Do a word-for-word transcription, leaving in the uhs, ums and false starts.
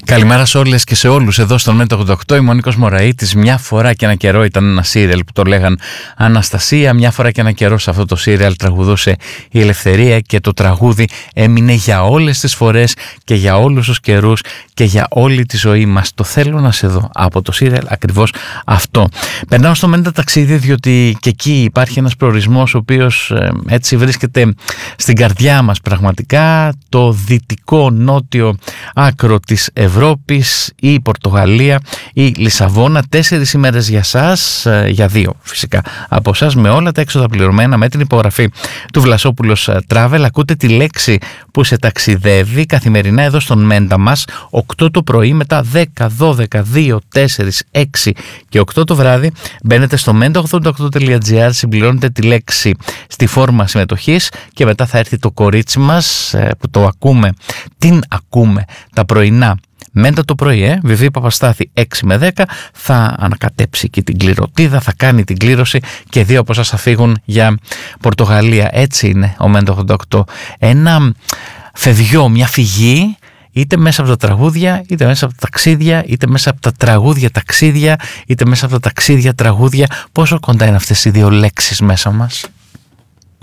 Καλημέρα σε όλες και σε όλους εδώ στον Μέντο ογδόντα οκτώ. Είμαι ο Νίκος Μωραΐτης. Μια φορά και ένα καιρό ήταν ένα σύριαλ που το λέγαν Αναστασία. Μια φορά και ένα καιρό σε αυτό το σύριαλ τραγουδούσε η Ελευθερία και το τραγούδι έμεινε για όλες τις φορές και για όλους τους καιρούς και για όλη τη ζωή μας. Το θέλω να σε δω από το σύριαλ ακριβώς αυτό. Περνάω στο Μέντα ταξίδι, διότι και εκεί υπάρχει ένας προορισμός ο οποίος ε, έτσι βρίσκεται στην καρδιά μας πραγματικά. Το δυτικό νότιο άκρο της Ευρώπης, η Πορτογαλία, η Λισαβόνα. Τέσσερις ημέρες για σας, για δύο φυσικά από εσάς, με όλα τα έξοδα πληρωμένα, με την υπογραφή του Βλασόπουλος Travel. Ακούτε τη λέξη που σε ταξιδεύει καθημερινά εδώ στον Μέντα μας, οκτώ το πρωί, μετά δέκα, δώδεκα, δύο, τέσσερα, έξι και οκτώ το βράδυ. Μπαίνετε στο μέντα ογδόντα οκτώ τελεία τζι άρ, συμπληρώνετε τη λέξη στη φόρμα συμμετοχής και μετά θα έρθει το κορίτσι μας που το ακούμε, την ακούμε τα πρωινά. Μέντα το πρωί, ε, Βιβί Παπαστάθη έξι με δέκα, θα ανακατέψει και την κληροτίδα, θα κάνει την κλήρωση και δύο από εσάς θα φύγουν για Πορτογαλία. Έτσι είναι ο Μέντα ογδόντα οκτώ. Ένα φευγιό, μια φυγή, είτε μέσα από τα τραγούδια, είτε μέσα από τα ταξίδια, είτε μέσα από τα τραγούδια ταξίδια, είτε μέσα από τα ταξίδια τραγούδια. Πόσο κοντά είναι αυτές οι δύο λέξεις μέσα μας?